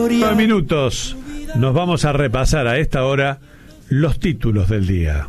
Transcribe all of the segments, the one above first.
9 minutos. Nos vamos a repasar a esta hora los títulos del día.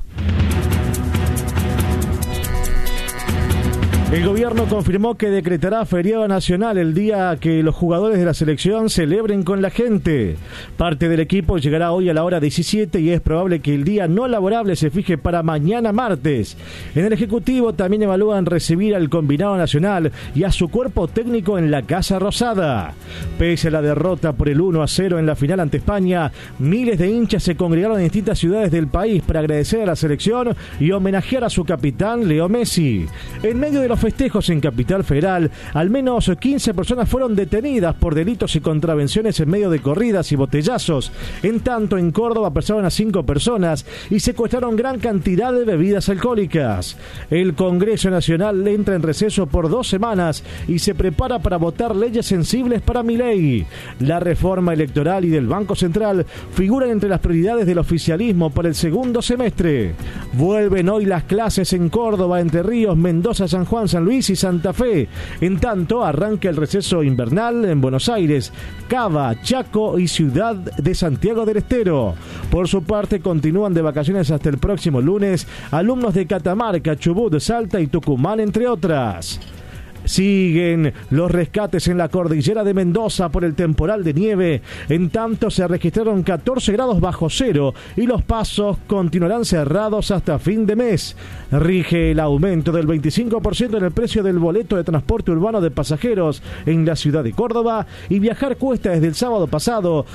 El gobierno confirmó que decretará feriado nacional el día que los jugadores de la selección celebren con la gente. Parte del equipo llegará hoy a la hora 17 y es probable que el día no laborable se fije para mañana martes. En el Ejecutivo también evalúan recibir al combinado nacional y a su cuerpo técnico en la Casa Rosada. Pese a la derrota por el 1-0 en la final ante España, miles de hinchas se congregaron en distintas ciudades del país para agradecer a la selección y homenajear a su capitán Leo Messi. En medio de los festejos en Capital Federal, al menos 15 personas fueron detenidas por delitos y contravenciones en medio de corridas y botellazos. En tanto, en Córdoba apresaron a 5 personas y secuestraron gran cantidad de bebidas alcohólicas. El Congreso Nacional entra en receso por 2 semanas y se prepara para votar leyes sensibles para Milei. La reforma electoral y del Banco Central figuran entre las prioridades del oficialismo para el segundo semestre. Vuelven hoy las clases en Córdoba, Entre Ríos, Mendoza, San Juan, San Luis y Santa Fe. En tanto, arranca el receso invernal en Buenos Aires, Cava, Chaco y Ciudad de Santiago del Estero. Por su parte, continúan de vacaciones hasta el próximo lunes alumnos de Catamarca, Chubut, Salta y Tucumán, entre otras. Siguen los rescates en la cordillera de Mendoza por el temporal de nieve. En tanto, se registraron 14 grados bajo cero y los pasos continuarán cerrados hasta fin de mes. Rige el aumento del 25% en el precio del boleto de transporte urbano de pasajeros en la ciudad de Córdoba y viajar cuesta desde el sábado pasado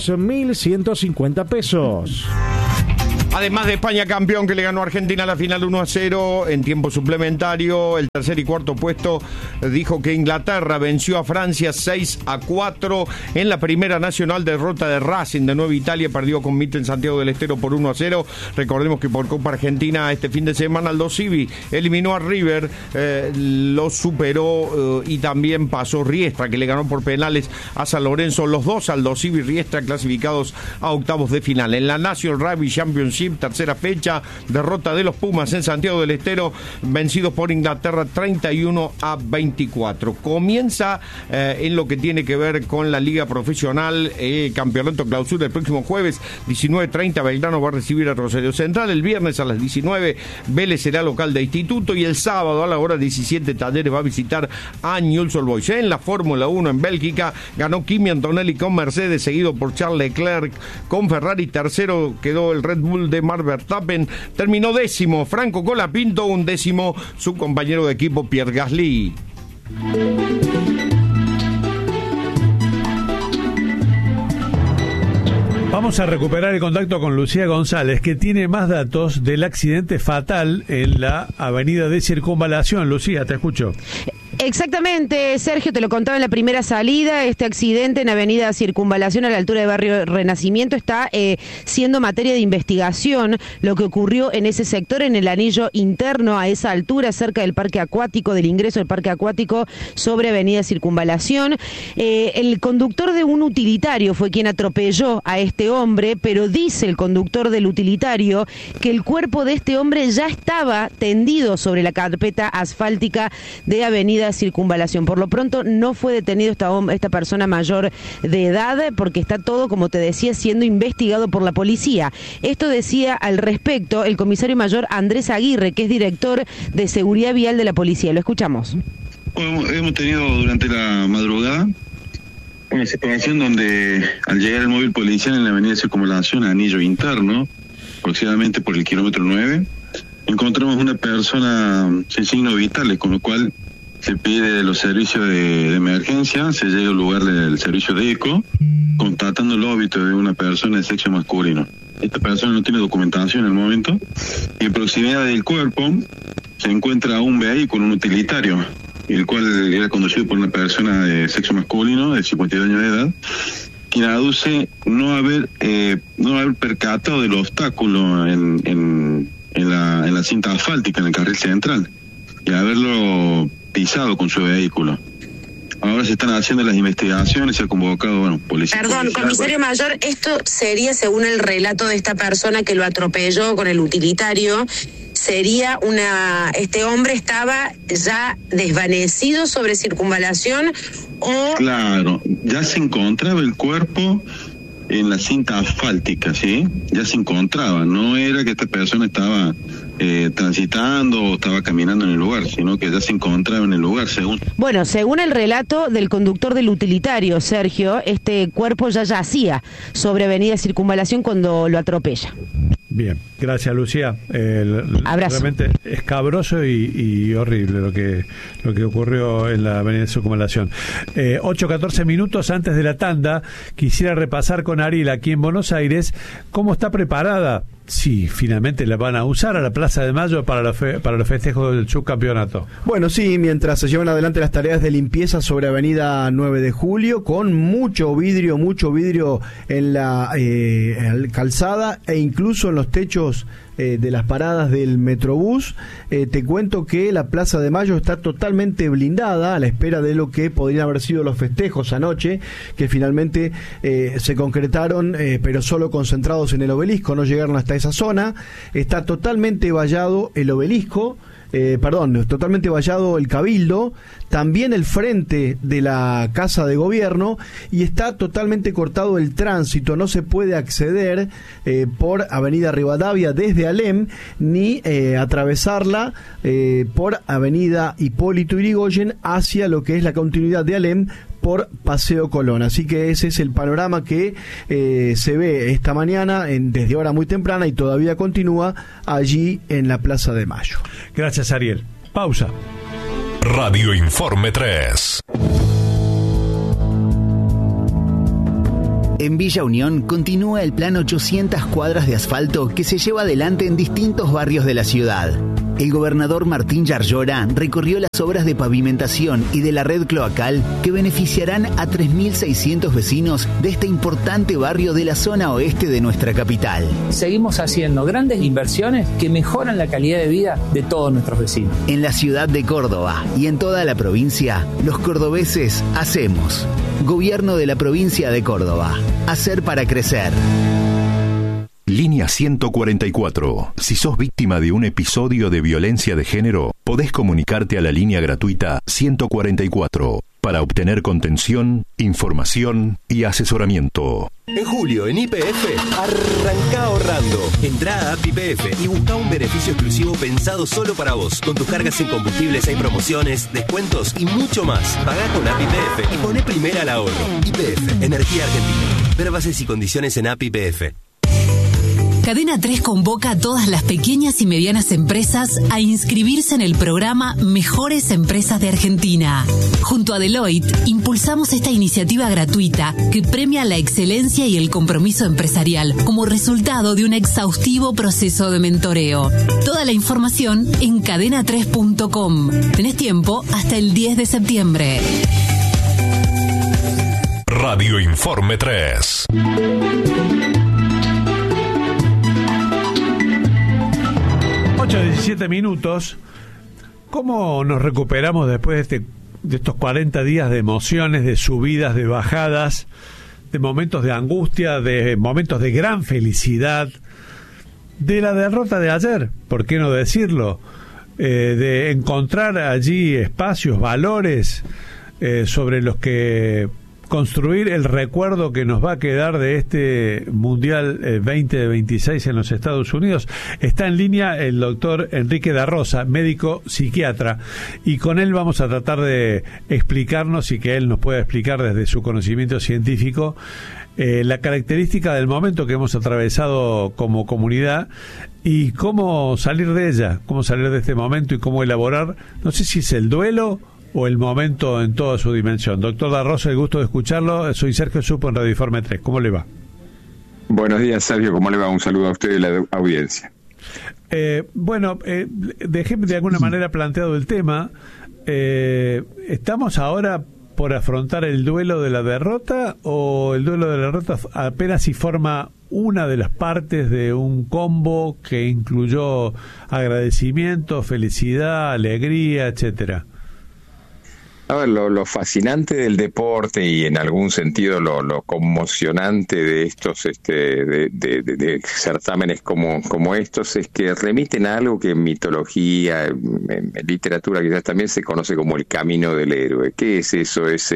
12.150 pesos. Además de España campeón que le ganó a Argentina la final 1-0 en tiempo suplementario, el tercer y cuarto puesto dijo que Inglaterra venció a Francia 6-4 en la primera nacional. Derrota de Racing de Nueva Italia, perdió con Mitre en Santiago del Estero por 1-0. Recordemos que por Copa Argentina este fin de semana Aldo Civi eliminó a River, lo superó y también pasó Riestra, que le ganó por penales a San Lorenzo. Los dos, Aldo Civi y Riestra, clasificados a octavos de final. En la National Rugby Championship, tercera fecha, derrota de los Pumas en Santiago del Estero, vencidos por Inglaterra 31-24. Comienza en lo que tiene que ver con la Liga Profesional, Campeonato Clausura el próximo jueves, 19:30, Belgrano va a recibir a Rosario Central. El viernes a las 19, Vélez será local de Instituto y el sábado a la hora 17, Talleres va a visitar a Newell's Old Boys. En la Fórmula 1 en Bélgica, ganó Kimi Antonelli con Mercedes, seguido por Charles Leclerc con Ferrari. Tercero quedó el Red Bull de Max Verstappen, terminó décimo Franco Colapinto, 11º su compañero de equipo Pierre Gasly. Vamos a recuperar el contacto con Lucía González, que tiene más datos del accidente fatal en la avenida de Circunvalación. Lucía, te escucho. Exactamente, Sergio, te lo contaba en la primera salida. Este accidente en Avenida Circunvalación a la altura de Barrio Renacimiento está siendo materia de investigación. Lo que ocurrió en ese sector, en el anillo interno a esa altura, cerca del parque acuático, del ingreso del parque acuático sobre Avenida Circunvalación. El conductor de un utilitario fue quien atropelló a este hombre, pero dice el conductor del utilitario que el cuerpo de este hombre ya estaba tendido sobre la carpeta asfáltica de Avenida Circunvalación. Por lo pronto no fue detenido esta persona mayor de edad, porque está todo, como te decía, siendo investigado por la policía. Esto decía al respecto el comisario mayor Andrés Aguirre, que es director de Seguridad Vial de la policía. Lo escuchamos. Bueno, hemos tenido durante la madrugada una situación donde al llegar el móvil policial en la avenida Circunvalación, anillo interno, aproximadamente por el kilómetro 9, encontramos una persona sin signos vitales, con lo cual se pide los servicios de emergencia, se llega al lugar del servicio de ECO, constatando el óbito de una persona de sexo masculino. Esta persona no tiene documentación en el momento, y en proximidad del cuerpo se encuentra un vehículo, un utilitario, el cual era conducido por una persona de sexo masculino, de 52 años de edad, quien aduce no haber percatado del obstáculo en la cinta asfáltica, en el carril central, y haberlo pisado con su vehículo. Ahora se están haciendo las investigaciones, se ha convocado, policía. Perdón, comisario mayor, esto sería según el relato de esta persona que lo atropelló con el utilitario, sería este hombre estaba ya desvanecido sobre Circunvalación o... Claro, ya se encontraba el cuerpo en la cinta asfáltica, ¿sí? Ya se encontraba, no era que esta persona estaba transitando o estaba caminando en el lugar, sino que ya se encontraba en el lugar, según... Bueno, según el relato del conductor del utilitario, Sergio, este cuerpo ya yacía sobre Avenida Circunvalación cuando lo atropella. Bien, gracias Lucía. Abrazo. Realmente escabroso y horrible lo que ocurrió en la Avenida Circunvalación. 8:14 minutos antes de la tanda, quisiera repasar con Ariel aquí en Buenos Aires cómo está preparada, si finalmente la van a usar, a la Plaza de Mayo para los festejos del subcampeonato. Bueno, sí, mientras se llevan adelante las tareas de limpieza sobre Avenida 9 de Julio, con mucho vidrio en la calzada e incluso en los techos de las paradas del Metrobús. Te cuento que la Plaza de Mayo está totalmente blindada a la espera de lo que podrían haber sido los festejos anoche, que finalmente se concretaron, pero solo concentrados en el Obelisco, no llegaron hasta esa zona. Está totalmente vallado el Obelisco, totalmente vallado el Cabildo, también el frente de la Casa de Gobierno, y está totalmente cortado el tránsito. No se puede acceder por Avenida Rivadavia desde Alem, ni atravesarla por Avenida Hipólito Yrigoyen hacia lo que es la continuidad de Alem por Paseo Colón. Así que ese es el panorama que se ve esta mañana desde hora muy temprana y todavía continúa allí en la Plaza de Mayo. Gracias, Ariel. Pausa. Radio Informe 3. En Villa Unión continúa el plan 800 cuadras de asfalto que se lleva adelante en distintos barrios de la ciudad. El gobernador Martín Yarlora recorrió las obras de pavimentación y de la red cloacal que beneficiarán a 3.600 vecinos de este importante barrio de la zona oeste de nuestra capital. Seguimos haciendo grandes inversiones que mejoran la calidad de vida de todos nuestros vecinos. En la ciudad de Córdoba y en toda la provincia, los cordobeses hacemos. Gobierno de la provincia de Córdoba. Hacer para crecer. Línea 144. Si sos víctima de un episodio de violencia de género, podés comunicarte a la línea gratuita 144 para obtener contención, información y asesoramiento. En julio, en YPF, arranca ahorrando. Entrá a App YPF y busca un beneficio exclusivo pensado solo para vos. Con tus cargas en combustibles hay promociones, descuentos y mucho más. Pagá con App YPF y poné primera al ahorro. YPF, Energía Argentina. Ver bases y condiciones en App YPF. Cadena 3 convoca a todas las pequeñas y medianas empresas a inscribirse en el programa Mejores Empresas de Argentina. Junto a Deloitte, impulsamos esta iniciativa gratuita que premia la excelencia y el compromiso empresarial como resultado de un exhaustivo proceso de mentoreo. Toda la información en cadena3.com. Tenés tiempo hasta el 10 de septiembre. Radio Informe 3. 17 minutos. ¿Cómo nos recuperamos después de estos 40 días de emociones, de subidas, de bajadas, de momentos de angustia, de momentos de gran felicidad, de la derrota de ayer, por qué no decirlo, de encontrar allí espacios, valores sobre los que construir el recuerdo que nos va a quedar de este Mundial 2026 en los Estados Unidos? Está en línea el doctor Enrique da Rosa, médico psiquiatra, y con él vamos a tratar de explicarnos y que él nos pueda explicar desde su conocimiento científico la característica del momento que hemos atravesado como comunidad y cómo salir de ella, cómo salir de este momento y cómo elaborar, no sé si es el duelo o el momento en toda su dimensión. Doctor da Rosa, el gusto de escucharlo. Soy Sergio Supo en Radio Informe 3. ¿Cómo le va? Buenos días, Sergio. ¿Cómo le va? Un saludo a usted y a la audiencia. Dejé de alguna manera planteado el tema. ¿Estamos ahora por afrontar el duelo de la derrota o el duelo de la derrota apenas si forma una de las partes de un combo que incluyó agradecimiento, felicidad, alegría, etcétera? A ver, lo fascinante del deporte y en algún sentido lo conmocionante de estos de certámenes como estos es que remiten a algo que en mitología, en literatura quizás también se conoce como el camino del héroe. ¿Qué es eso? Es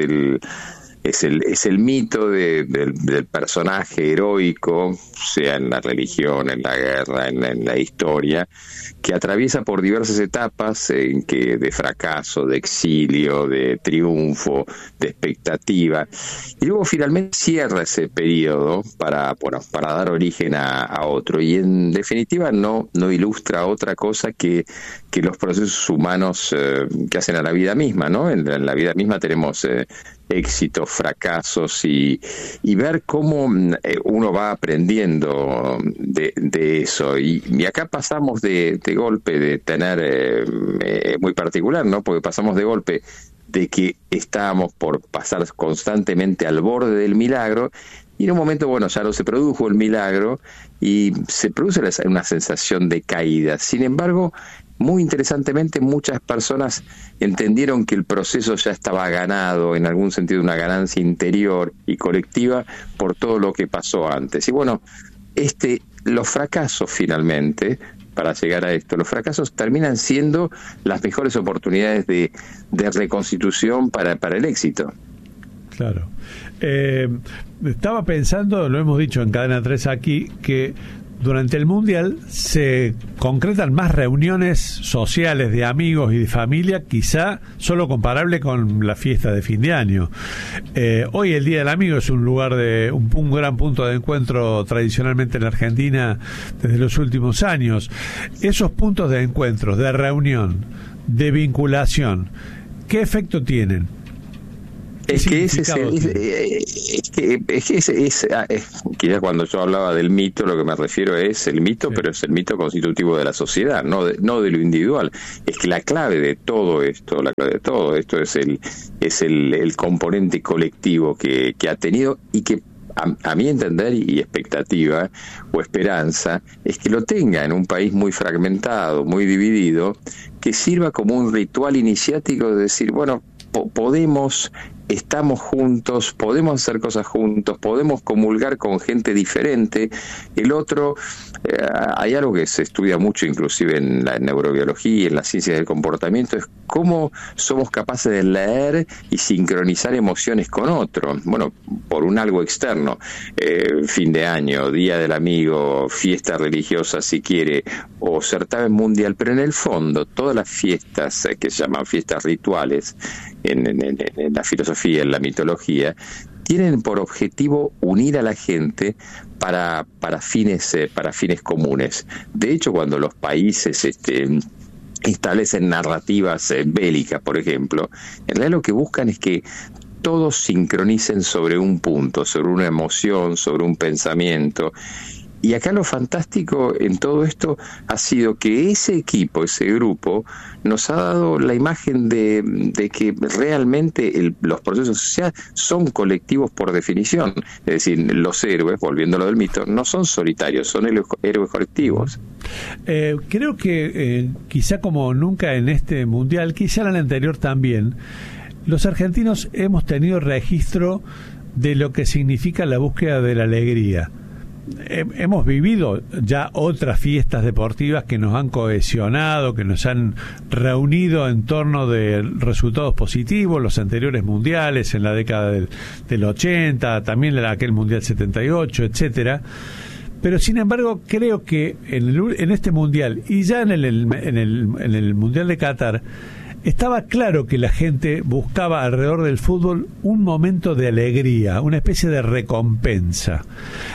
el mito del personaje heroico, sea en la religión, en la guerra, en la historia, que atraviesa por diversas etapas de fracaso, de exilio, de triunfo, de expectativa, y luego finalmente cierra ese periodo para dar origen a otro, y en definitiva no ilustra otra cosa que los procesos humanos que hacen a la vida misma, ¿no? En la vida misma tenemos éxitos, fracasos y ver cómo uno va aprendiendo de eso. Y acá pasamos de golpe de tener, muy particular, ¿no? Porque pasamos de golpe de que estábamos por pasar constantemente al borde del milagro, y en un momento, bueno, ya no se produjo el milagro y se produce una sensación de caída. Sin embargo, muy interesantemente, muchas personas entendieron que el proceso ya estaba ganado, en algún sentido una ganancia interior y colectiva por todo lo que pasó antes. Y bueno, los fracasos finalmente, para llegar a esto, los fracasos terminan siendo las mejores oportunidades de reconstitución para el éxito. Claro. Estaba pensando, lo hemos dicho en Cadena 3 aquí, que durante el Mundial se concretan más reuniones sociales de amigos y de familia, quizá solo comparable con la fiesta de fin de año. Hoy el Día del Amigo es un lugar un gran punto de encuentro tradicionalmente en Argentina desde los últimos años. Esos puntos de encuentro, de reunión, de vinculación, ¿qué efecto tienen? Quizás cuando yo hablaba del mito, lo que me refiero es el mito, sí. Pero es el mito constitutivo de la sociedad, no de lo individual. Es que la clave de todo esto es el componente colectivo que ha tenido, y que a mi entender y expectativa o esperanza es que lo tenga en un país muy fragmentado, muy dividido, que sirva como un ritual iniciático de decir, bueno, estamos juntos, podemos hacer cosas juntos, podemos comulgar con gente diferente. El otro, hay algo que se estudia mucho inclusive en la neurobiología y en las ciencias del comportamiento, es cómo somos capaces de leer y sincronizar emociones con otro. Bueno, por un algo externo, fin de año, Día del Amigo, fiesta religiosa si quiere, o certamen mundial, pero en el fondo todas las fiestas que se llaman fiestas rituales en la filosofía, en la mitología, tienen por objetivo unir a la gente para fines comunes. De hecho, cuando los países establecen narrativas bélicas, por ejemplo, en realidad lo que buscan es que todos sincronicen sobre un punto, sobre una emoción, sobre un pensamiento. Y acá lo fantástico en todo esto ha sido que ese equipo, ese grupo, nos ha dado la imagen de que realmente los procesos sociales son colectivos por definición. Es decir, los héroes, volviendo a lo del mito, no son solitarios, son héroes colectivos. Creo que quizá como nunca en este Mundial, quizá en el anterior también, los argentinos hemos tenido registro de lo que significa la búsqueda de la alegría. Hemos vivido ya otras fiestas deportivas que nos han cohesionado, que nos han reunido en torno de resultados positivos, los anteriores mundiales en la década del 80, también aquel Mundial 78, etcétera. Pero sin embargo creo que en este Mundial y ya en el Mundial de Qatar estaba claro que la gente buscaba alrededor del fútbol un momento de alegría, una especie de recompensa.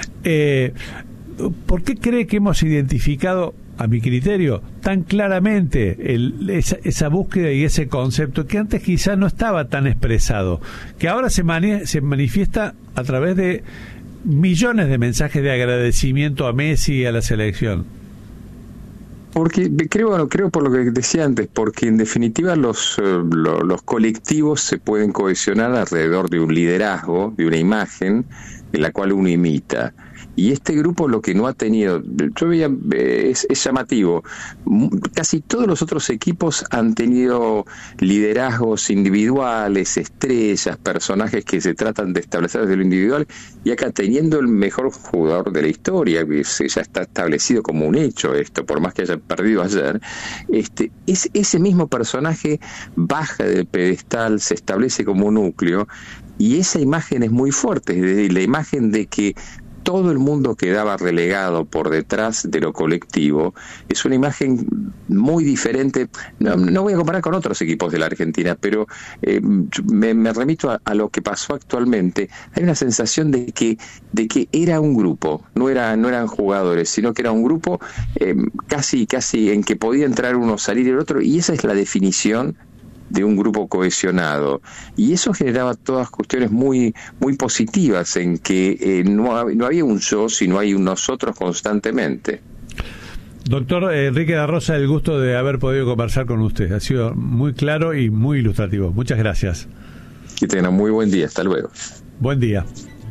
¿Por qué cree que hemos identificado, a mi criterio, tan claramente esa búsqueda y ese concepto que antes quizás no estaba tan expresado, que ahora se manifiesta a través de millones de mensajes de agradecimiento a Messi y a la selección? Porque creo por lo que decía antes, porque en definitiva los colectivos se pueden cohesionar alrededor de un liderazgo, de una imagen, en la cual uno imita. Y este grupo lo que no ha tenido, yo veía, es llamativo, casi todos los otros equipos han tenido liderazgos individuales, estrellas, personajes que se tratan de establecer desde lo individual, y acá teniendo el mejor jugador de la historia, que ya está establecido como un hecho esto, por más que haya perdido ayer, ese mismo personaje baja del pedestal, se establece como núcleo, y esa imagen es muy fuerte, es decir, la imagen de que todo el mundo quedaba relegado por detrás de lo colectivo, es una imagen muy diferente. No voy a comparar con otros equipos de la Argentina, pero me remito a lo que pasó actualmente. Hay una sensación de que era un grupo, no eran jugadores, sino que era un grupo casi en que podía entrar uno, salir el otro, y esa es la definición de un grupo cohesionado, y eso generaba todas cuestiones muy muy positivas, en que no había un yo, sino hay un nosotros constantemente. Doctor Enrique da Rosa, el gusto de haber podido conversar con usted, ha sido muy claro y muy ilustrativo. Muchas gracias. Que tengan muy buen día, hasta luego. Buen día.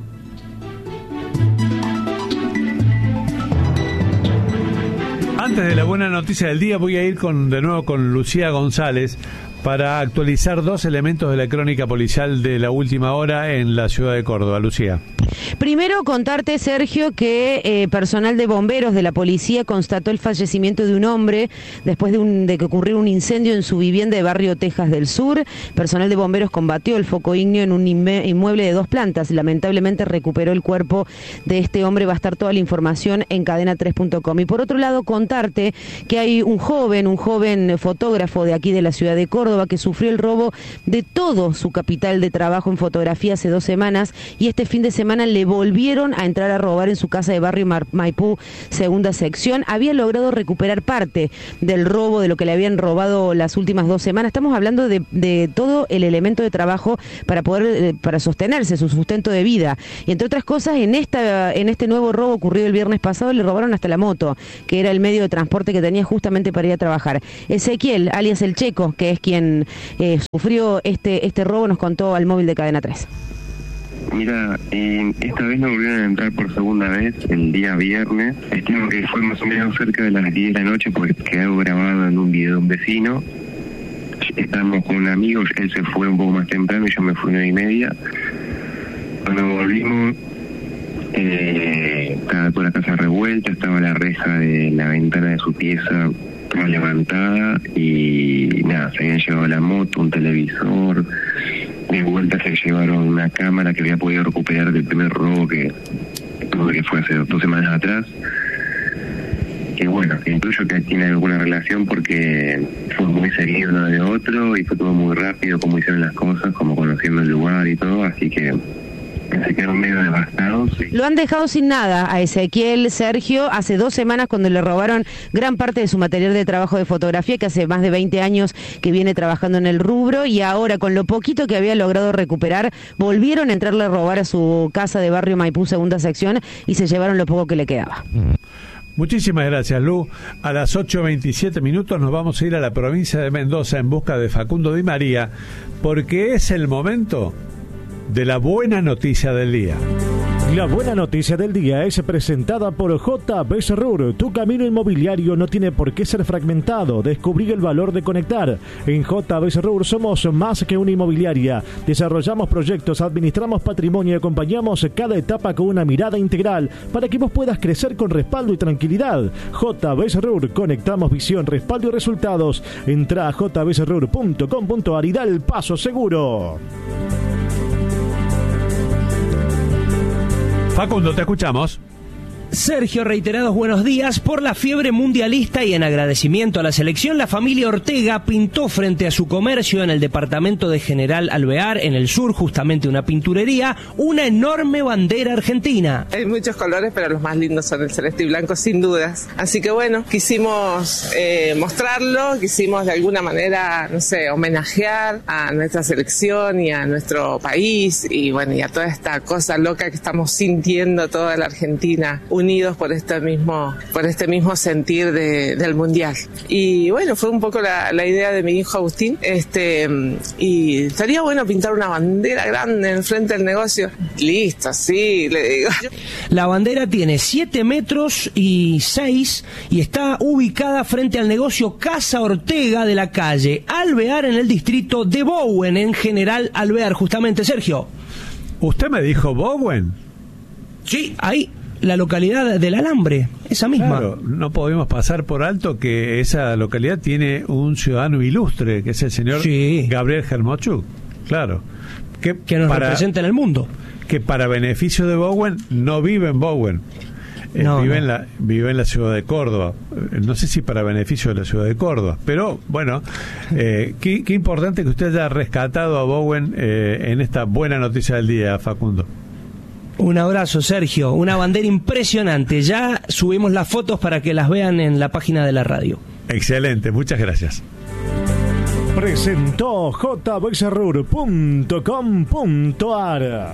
Antes de la buena noticia del día, voy a ir de nuevo con Lucía González para actualizar 2 elementos de la crónica policial de la última hora en la ciudad de Córdoba. Lucía. Primero, contarte, Sergio, que personal de bomberos de la policía constató el fallecimiento de un hombre después de que ocurrió un incendio en su vivienda de Barrio Tejas del Sur. Personal de bomberos combatió el foco ígneo en un inmueble de 2 plantas. Lamentablemente recuperó el cuerpo de este hombre. Va a estar toda la información en cadena3.com. Y por otro lado, contarte que hay un joven fotógrafo de aquí de la ciudad de Córdoba que sufrió el robo de todo su capital de trabajo en fotografía hace 2 semanas, y este fin de semana le volvieron a entrar a robar en su casa de Barrio Maipú, segunda sección. Había logrado recuperar parte del robo, de lo que le habían robado las últimas 2 semanas. Estamos hablando de todo el elemento de trabajo para sostenerse, su sustento de vida. Y entre otras cosas, en este nuevo robo ocurrido el viernes pasado, le robaron hasta la moto, que era el medio de transporte que tenía justamente para ir a trabajar. Ezequiel, alias El Checo, que es quien sufrió este robo, nos contó al móvil de Cadena 3. Mira, esta vez me volvieron a entrar por segunda vez el día viernes. Estimo que fue más o menos cerca de las 10 de la noche, porque quedó grabado en un video de un vecino. Estábamos con un amigo, él se fue un poco más temprano y yo me fui 9:30. Cuando volvimos, estaba toda la casa revuelta, estaba la reja de la ventana de su pieza toda levantada y nada, se habían llevado la moto, un televisor. De vuelta se llevaron una cámara que había podido recuperar del primer robo que fue hace 2 semanas atrás. Que bueno, que incluso que tiene alguna relación porque fue muy seguido uno de otro y fue todo muy rápido, como hicieron las cosas, como conociendo el lugar y todo, así que se quedaron medio devastados. Lo han dejado sin nada a Ezequiel, Sergio, hace 2 semanas cuando le robaron gran parte de su material de trabajo de fotografía, que hace más de 20 años que viene trabajando en el rubro, y ahora con lo poquito que había logrado recuperar, volvieron a entrarle a robar a su casa de Barrio Maipú, segunda sección, y se llevaron lo poco que le quedaba. Muchísimas gracias, Lu. A las 8:27 nos vamos a ir a la provincia de Mendoza en busca de Facundo Di María, porque es el momento de la buena noticia del día. La buena noticia del día es presentada por JB Serrur. Tu camino inmobiliario no tiene por qué ser fragmentado. Descubrí el valor de conectar. En JB Serrur somos más que una inmobiliaria. Desarrollamos proyectos, administramos patrimonio y acompañamos cada etapa con una mirada integral para que vos puedas crecer con respaldo y tranquilidad. JB Serrur, conectamos visión, respaldo y resultados. Entra a jbserrur.com.ar y da el paso seguro. Facundo, te escuchamos. Sergio, reiterados buenos días. Por la fiebre mundialista y en agradecimiento a la selección, la familia Ortega pintó frente a su comercio en el departamento de General Alvear, en el sur, justamente una pinturería, una enorme bandera argentina. Hay muchos colores, pero los más lindos son el celeste y blanco, sin dudas. Así que bueno, quisimos mostrarlo, quisimos de alguna manera, no sé, homenajear a nuestra selección y a nuestro país y bueno, y a toda esta cosa loca que estamos sintiendo toda la Argentina unidos por este mismo sentir del mundial. Y bueno, fue un poco la idea de mi hijo Agustín, y estaría bueno pintar una bandera grande en frente del negocio. Listo, sí, le digo. La bandera tiene 7 metros y 6 y está ubicada frente al negocio Casa Ortega de la calle Alvear en el distrito de Bowen, en General Alvear, justamente. Sergio. ¿Usted me dijo Bowen? Sí, ahí, la localidad del Alambre, esa misma. Claro, no podemos pasar por alto que esa localidad tiene un ciudadano ilustre, que es el señor Gabriel Germochuk. Claro. Que nos representa en el mundo. Que para beneficio de Bowen no vive en Bowen. Vive en la ciudad de Córdoba. No sé si para beneficio de la ciudad de Córdoba, pero bueno, qué importante que usted haya rescatado a Bowen en esta buena noticia del día, Facundo. Un abrazo, Sergio. Una bandera impresionante. Ya subimos las fotos para que las vean en la página de la radio. Excelente, muchas gracias. Presentó jbexarrur.com.ar.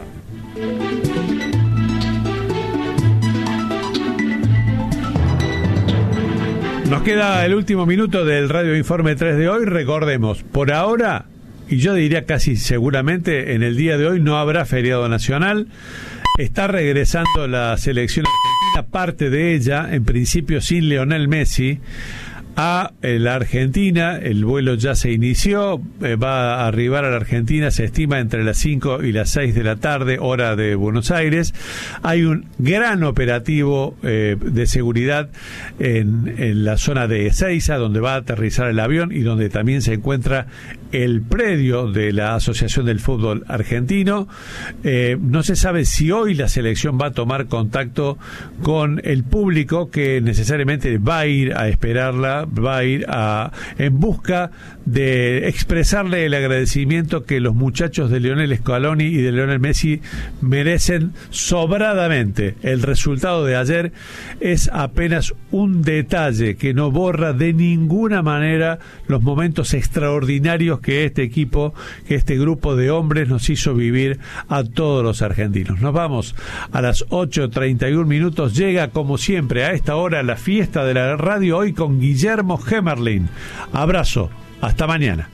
Nos queda el último minuto del Radio Informe 3 de hoy. Recordemos, por ahora, y yo diría casi seguramente, en el día de hoy no habrá feriado nacional. Está regresando la selección argentina, parte de ella, en principio sin Lionel Messi, a la Argentina. El vuelo ya se inició, va a arribar a la Argentina, se estima entre las 5 y las 6 de la tarde, hora de Buenos Aires. Hay un gran operativo de seguridad en la zona de Ezeiza, donde va a aterrizar el avión y donde también se encuentra el predio de la Asociación del Fútbol Argentino. No se sabe si hoy la selección va a tomar contacto con el público, que necesariamente va a ir a esperarla, va a ir en busca de expresarle el agradecimiento que los muchachos de Lionel Scaloni y de Lionel Messi merecen sobradamente. El resultado de ayer es apenas un detalle que no borra de ninguna manera los momentos extraordinarios que este equipo, que este grupo de hombres nos hizo vivir a todos los argentinos. Nos vamos a las 8:31 minutos. Llega, como siempre, a esta hora la fiesta de la radio, hoy con Guillermo Hemerling. Abrazo, hasta mañana.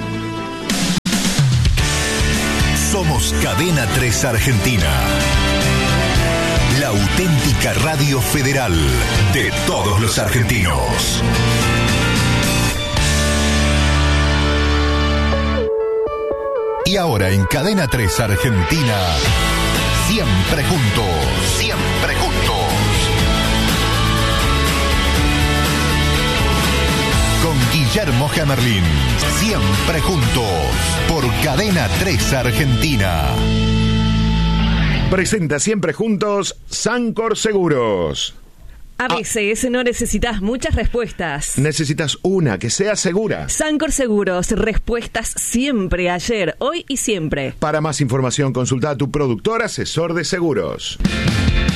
Somos Cadena 3 Argentina, la auténtica radio federal de todos los argentinos. Y ahora en Cadena 3 Argentina, siempre juntos, siempre juntos. Con Guillermo Hemerling, siempre juntos, por Cadena 3 Argentina. Presenta Siempre Juntos Sancor Seguros. A veces no necesitas muchas respuestas. Necesitas una que sea segura. Sancor Seguros, respuestas siempre, ayer, hoy y siempre. Para más información, consulta a tu productor asesor de seguros.